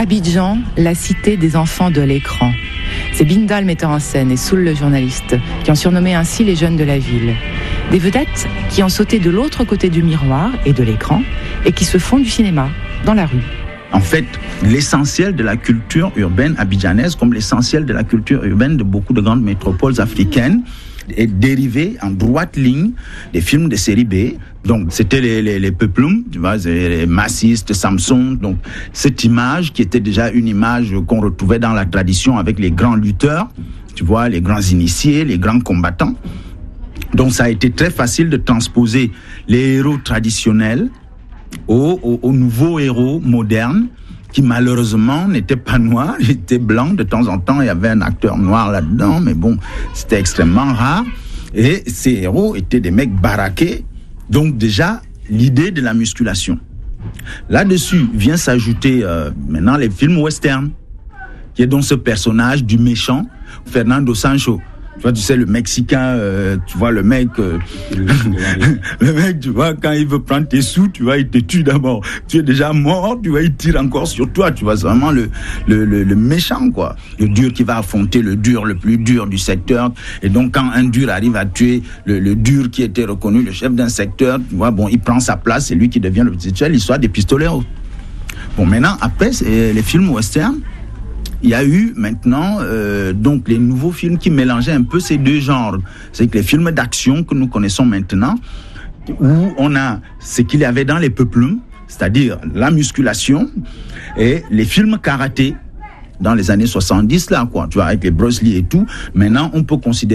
Abidjan, la cité des enfants de l'écran. C'est Binda le metteur en scène et Soul le journaliste qui ont surnommé ainsi les jeunes de la ville. Des vedettes qui ont sauté de l'autre côté du miroir et de l'écran et qui se font du cinéma, dans la rue. En fait, l'essentiel de la culture urbaine abidjanaise, comme l'essentiel de la culture urbaine de beaucoup de grandes métropoles africaines, est dérivé en droite ligne des films de série B. Donc, c'était les peuplums, tu vois, les massistes, Samson. Donc, cette image qui était déjà une image qu'on retrouvait dans la tradition avec les grands lutteurs, tu vois, les grands initiés, les grands combattants. Donc, ça a été très facile de transposer les héros traditionnels aux nouveaux héros modernes qui malheureusement n'étaient pas noirs, ils étaient blancs. De temps en temps, il y avait un acteur noir là-dedans, mais bon, c'était extrêmement rare. Et ces héros étaient des mecs baraqués. Donc déjà, l'idée de la musculation. Là-dessus vient s'ajouter maintenant les films westerns, qui est donc ce personnage du méchant, Fernando Sancho. Tu vois, tu sais, le Mexicain, tu vois, le mec, le mec, tu vois, quand il veut prendre tes sous, tu vois, il te tue d'abord. Tu es déjà mort, tu vois, il tire encore sur toi, tu vois, c'est vraiment le méchant, quoi. Le dur qui va affronter le dur, le plus dur du secteur. Et donc, quand un dur arrive à tuer le dur qui était reconnu, le chef d'un secteur, tu vois, bon, il prend sa place, c'est lui qui devient le petit chef, l'histoire des pistoleros. Bon, maintenant, après, c'est les films westerns. Il y a eu maintenant donc les nouveaux films qui mélangeaient un peu ces deux genres. C'est que les films d'action que nous connaissons maintenant, où on a ce qu'il y avait dans les peuplums, c'est-à-dire la musculation, et les films karaté dans les années 70 là, quoi, tu vois, avec les Bruce Lee et tout. Maintenant, on peut considérer